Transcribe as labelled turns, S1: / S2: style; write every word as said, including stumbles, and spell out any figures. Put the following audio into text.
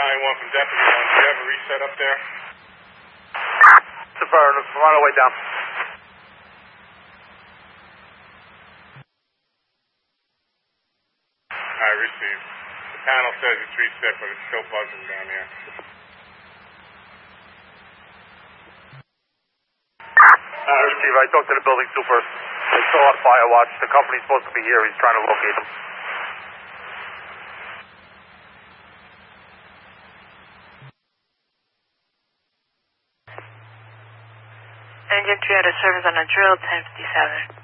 S1: Battalion one from Deputy one. Do you have a reset up there?
S2: The fire, we're on our way down.
S1: I received. The panel says it's reset, but it's still buzzing down here.
S2: I received. I talked to the building super. They still on fire watch. The company's supposed to be here. He's trying to locate them.
S3: Engine three out of service on a drill, ten fifty-seven.